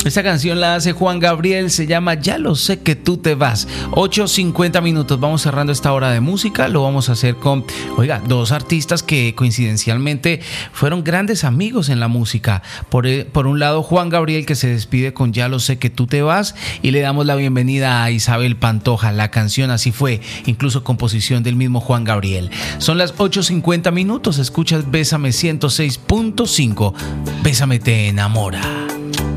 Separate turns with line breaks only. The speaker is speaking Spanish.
Esta canción la hace Juan Gabriel, se llama Ya lo sé que tú te vas. 8:50 minutos, vamos cerrando esta hora de música. Lo vamos a hacer con, dos artistas que coincidencialmente fueron grandes amigos en la música. Por un lado, Juan Gabriel, que se despide con Ya lo sé que tú te vas, y le damos la bienvenida a Isabel Pantoja. La canción Así fue, incluso composición del mismo Juan Gabriel. Son las 8:50 minutos, escuchas Bésame 106.5. Bésame te enamora.